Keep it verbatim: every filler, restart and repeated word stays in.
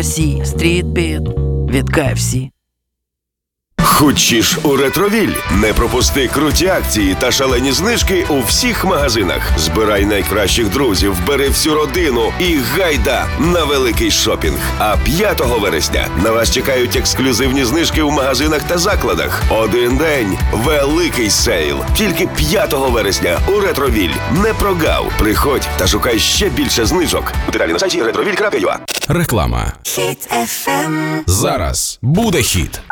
Сі, стрітбіт від Ка Еф Сі. Хочеш у Ретровіль? Не пропусти круті акції та шалені знижки у всіх магазинах. Збирай найкращих друзів, бери всю родину і гайда на великий шопінг. А п'ятого вересня на вас чекають ексклюзивні знижки у магазинах та закладах. Один день – великий сейл. Тільки п'ятого вересня у Ретровіль. Не прогав. Приходь та шукай ще більше знижок. Деталі на сайті ретровіль крапка ю а. Реклама. Хіт еф ем. Зараз буде хіт.